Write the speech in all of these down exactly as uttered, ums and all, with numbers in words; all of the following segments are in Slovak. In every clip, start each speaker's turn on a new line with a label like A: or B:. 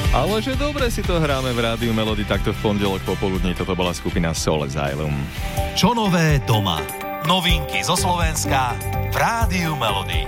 A: Ale že dobre si to hráme v Rádiu Melody takto v pondelok popoludní. Toto bola skupina Soul Asylum.
B: Čo nové doma? Novinky zo Slovenska v Rádiu Melody.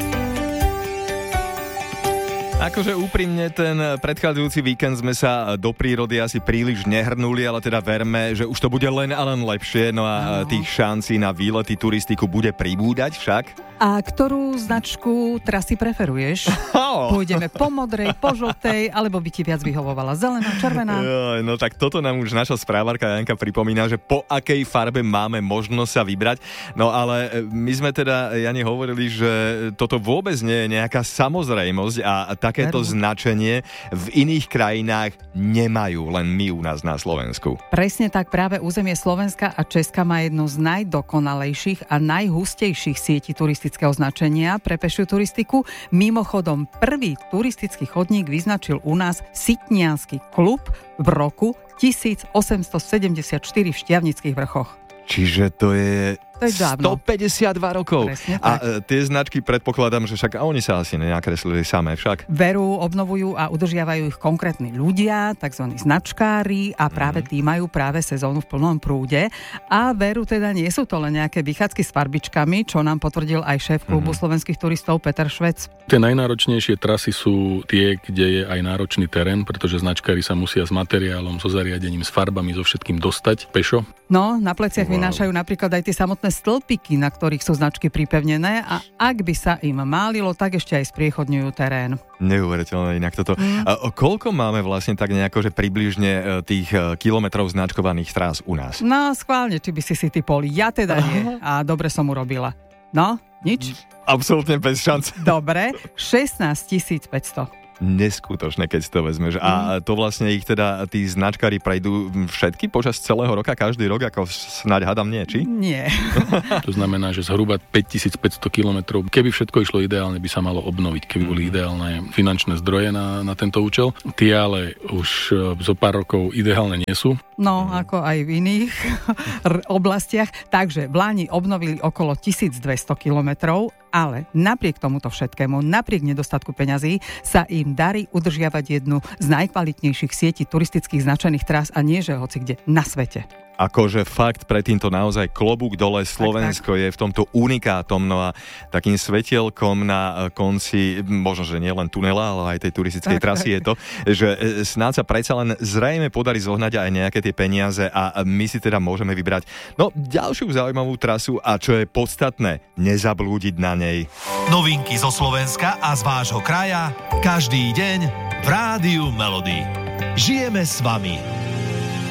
A: Akože úprimne, ten predchádzajúci víkend sme sa do prírody asi príliš nehrnuli, ale teda verme, že už to bude len a len lepšie, no a no. Tých šancí na výlety, turistiku bude pribúdať však.
C: A ktorú značku trasy preferuješ? Oh. Pôjdeme po modrej, po žltej, alebo by ti viac vyhovovala zelená, červená?
A: No tak toto nám už naša správarka Janka pripomína, že po akej farbe máme možnosť sa vybrať. No ale my sme teda, Jani, hovorili, že toto vôbec nie je nejaká samozrejmosť a takéto Veru. značenie v iných krajinách nemajú, len my u nás na Slovensku.
C: Presne tak, práve územie Slovenska a Česka má jednu z najdokonalejších a najhustejších sietí turistických označenia pre pešiu turistiku. Mimochodom, prvý turistický chodník vyznačil u nás Sitniansky klub v roku tisícosemstosedemdesiatštyri v Štiavnických vrchoch.
A: Čiže to je,
C: to je
A: stopäťdesiatdva rokov.
C: Presne,
A: a e, tie značky predpokladám, že však a oni sa asi nenakreslili samé však.
C: Veru, obnovujú a udržiavajú ich konkrétni ľudia, tzv. Značkári a práve tí majú práve sezónu v plnom prúde. A veru teda nie sú to len nejaké vychádzky s farbičkami, čo nám potvrdil aj šéf klubu mm-hmm. slovenských turistov Peter Švec.
D: Tie najnáročnejšie trasy sú tie, kde je aj náročný terén, pretože značkári sa musia s materiálom, so zariadením, s farbami, so všetkým dostať pešo.
C: No, na pleciach wow. vynášajú napríklad aj tie samotné stĺpiky, na ktorých sú značky pripevnené a ak by sa im málilo, tak ešte aj spriechodňujú terén.
A: Neuveriteľné inak toto. Mm. A koľko máme vlastne tak nejako, že približne tých kilometrov značkovaných trás u nás?
C: No, schválne, či by si si typol. Ja teda nie. A dobre som urobila. No, nič?
A: Absolútne bez šance.
C: Dobre, šestnásťtisícpäťsto.
A: Neskutočné, keď si to vezmeš. A to vlastne ich teda tí značkári prejdú všetky počas celého roka, každý rok, ako snáď hadam nie, či?
C: Nie.
D: To znamená, že zhruba päťtisícpäťsto kilometrov. Keby všetko išlo ideálne, by sa malo obnoviť, keby boli ideálne finančné zdroje na, na tento účel. Tie ale už zo pár rokov ideálne nie sú.
C: No, ako aj v iných oblastiach. Takže v Láni obnovili okolo tisícdvesto kilometrov, ale napriek tomuto všetkému, napriek nedostatku peňazí, sa im darí udržiavať jednu z najkvalitnejších sietí turistických značených trás a nie že hoci kde na svete.
A: Akože fakt, pre týmto naozaj klobúk dole, Slovensko tak, tak. je v tomto unikátom, no a takým svetielkom na konci, možno, že nie len tunela, ale aj tej turistickej tak, trasy tak. je to, že snáď sa predsa len zrejme podarí zohnať aj nejaké tie peniaze a my si teda môžeme vybrať no ďalšiu zaujímavú trasu a čo je podstatné, nezablúdiť na nej.
B: Novinky zo Slovenska a z vášho kraja každý deň v Rádiu Melody. Žijeme s vami.